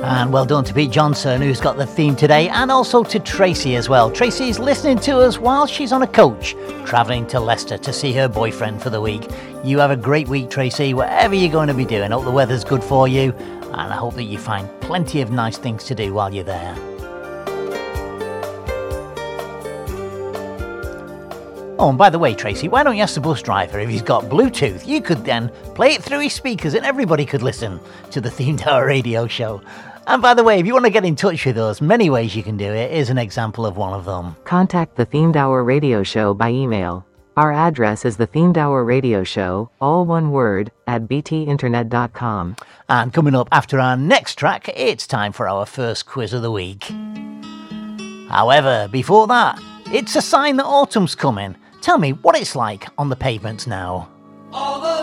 And well done to Pete Johnson, who's got the theme today, and also to Tracy as well. Tracy's listening to us while she's on a coach, travelling to Leicester to see her boyfriend for the week. You have a great week, Tracy, whatever you're going to be doing. I hope the weather's good for you, and I hope that you find plenty of nice things to do while you're there. Oh, and by the way, Tracy, why don't you ask the bus driver if he's got Bluetooth? You could then play it through his speakers and everybody could listen to the Themed Hour radio show. And by the way, if you want to get in touch with us, many ways you can do it. Here's an example of one of them. Contact the Themed Hour radio show by email. Our address is the Themed Hour radio show, all one word, at btinternet.com. And coming up after our next track, it's time for our first quiz of the week. However, before that, it's a sign that autumn's coming. Tell me what it's like on the pavements now.